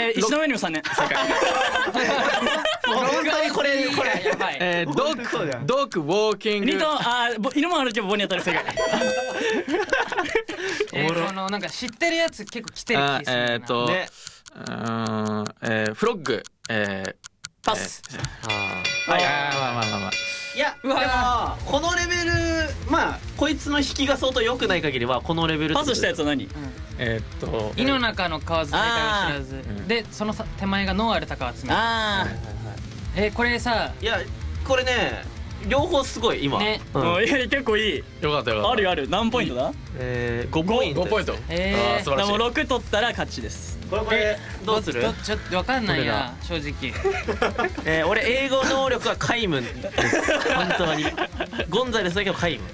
石の上にも3年正解。 本当にこれやばい。 ドッグウォーキング。 2と犬も歩けば棒に当たる正解。 このなんか知ってるやつ結構来てる気するな。 ねフロッグ。 パス。 まあ。 いやでもこのレベルまあこいつの引きが相当良くない限りはこのレベルパスしたやつは何？ 胃の中の蛙大会を知らずでその手前が脳ある鷹を集める。 あこれさいやこれね両方すごい今ねあ、もういや結構いい。 よかったよかった。 あるある。何ポイントだ 5ポイント 5ポイント。 だからもう6取ったら勝ちです。 これどうする？ ちょっとわかんないな正直。 俺英語能力は皆無です本当にゴンザレスだけど皆無。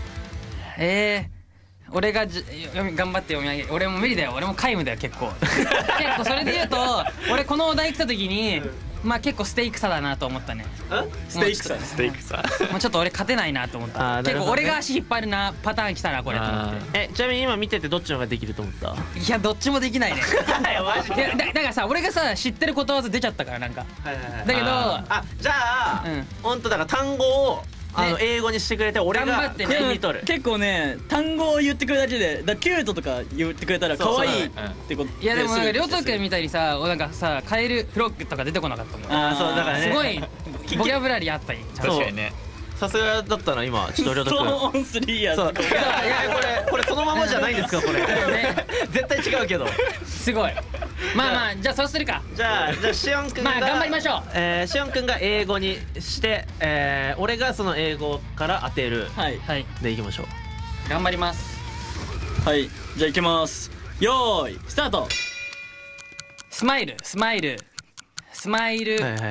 俺が頑張って読み上げ俺も無理だよ。俺も皆無だよ結構。結構それで言うと俺このお題来た時にまあ結構ステイク差だなと思ったね。 ステイクさ。 ステークさ。 もうちょっと俺勝てないなと思った結構俺が足引っ張るなパターン来たなこれと思ってちなみに今見ててどっちの方ができると思った？ いやどっちもできないね。 いやマジいやだからさ俺がさ知ってることわざ出ちゃったからなんかだけどじゃあ本当だから単語を英語にしてくれて俺が国に取る。 結構ね単語を言ってくれるだけでキュートとか言ってくれたら可愛いってこと。 いやでもりょうとくんみたいにさなんかさカエルフロッグとか出てこなかったもん。 そうだからねすごいボキャブラリーあったり確かにね。 さすがだったな今ちょっとりょうとくん。 ストーン3やつ。 いやこれそのままじゃないんですかこれ。絶対違うけど。 すごい。まあじゃあそうするか。 じゃあしおんくんがまあ頑張りましょう。しおんくんが英語にして俺がその英語から当てる。 はいはいでいきましょう。 頑張ります。 はいじゃあいきます。よーいスタート。 スマイルスマイルスマイル。 はいはい。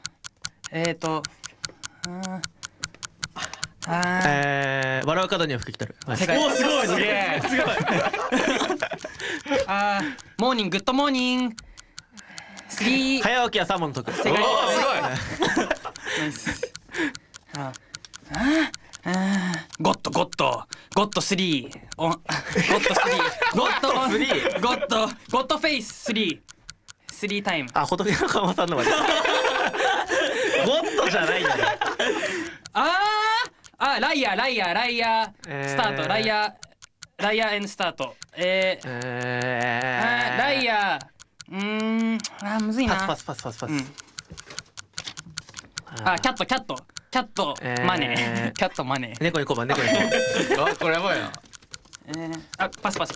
笑う角には福来たる。 世界。 おすごいすげえすごい。 モーニンググッドモーニング3。 早起きはサーモンの得。 世界。ゴッドゴッドゴッド3ゴッド3ゴッド3ゴッドフェイス3タイム。 仏の鎌さんのまで。ゴッドじゃないんだよ。 ライアースタートライアーエンスタートライアーむずいな。 パス。 キャットマネーキャットマネー。 猫に小判。 これやばいな。 パス。よっ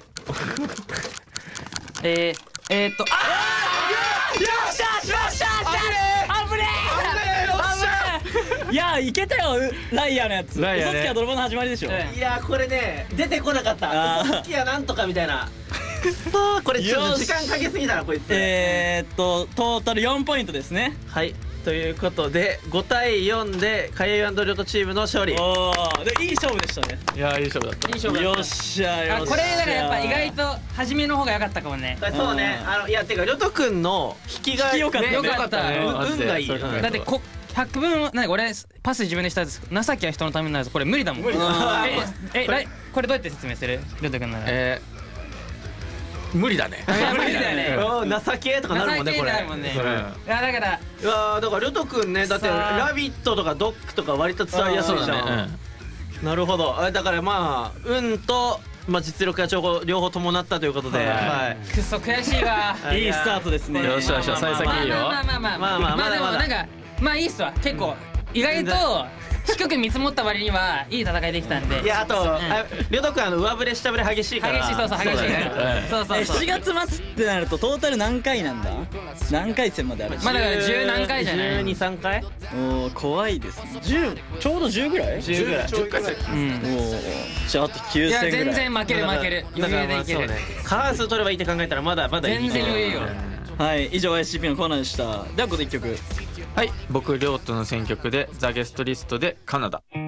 しゃ危ねいやいけたよライアーのやつ。 ライアーね嘘つきは泥棒の始まりでしょ。 いやこれね出てこなかった。嘘つきやなんとかみたいな。これちょっと時間かけすぎたなこいつ。 トータル4ポイントですね。 はいということで5対4でカイエイ&リョトチームの勝利。 おーでいい勝負でしたね。 いやいい勝負だった。 いい勝負だった。 よっしゃよっしゃ。 これだからやっぱ意外と初めの方が良かったかもね。 そうねいやてかリョトくんの引きが良かったよかったね運がいい。 だだって100分何俺パス自分でしたやつ情けは人のためになる。これ無理だもん。これどうやって説明するりょうとくんなら。 無理だね。 無理だよね。 情けとかなるもんねこれ。 情けになるもんね。いやだからだからリョトくんねだってラビットとかドッグとか割と伝わりやすいじゃん。なるほど。だからまあ運と実力が両方伴ったということで。 くそ悔しいわ。 いいスタートですね。 よっしゃ幸先いいよ。 まあでもなんかまあいいっすわ。結構意外と低く見積もった割にはいい戦いできたんで。 いやあとりょうとくん上振れ下振れ激しいから。 激しいそう激しいそう 7月末ってなるとトータル何回なんだ？何回戦まである？ まあだから10何回じゃない？ 12、3回。 おお怖いですね。10ちょうど10ぐらい ？10ぐらい。 10回戦。 じゃああと9 いや戦ぐらい。 全然負ける余裕でいける。 過半数取ればいいって考えたらまだいい。 全然余裕よ。 はい以上 SCP のコーナーでした。ではここで1曲。 はい僕リョウトの選曲でザ・ゲストリストでカナダ。